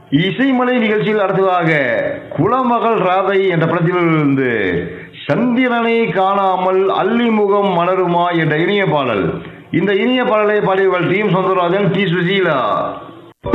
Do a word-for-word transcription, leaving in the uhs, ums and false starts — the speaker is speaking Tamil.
இசைமலை நிகழ்ச்சியில் அடுத்ததாக குலமகள் ராதை என்ற படத்திலிருந்து சந்திரனை காணாமல் அல்லிமுகம் மலருமா என்ற இனிய பாடல். இந்த இனிய பாடலை பாடியவர்கள் D M Soundararajan, D Susheela.